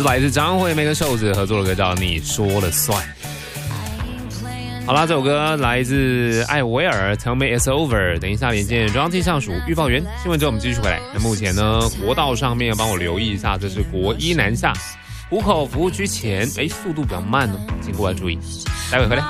是来自张惠妹跟瘦子合作的歌，叫《你说了算》。好啦，这首歌来自艾维尔 Tell Me It's Over。等一下连线中央气象署预报员新闻之后，我们继续回来。那目前呢，国道上面帮我留意一下，这是国一南下湖口服务区前，速度比较慢哦，请过来注意。待会回来。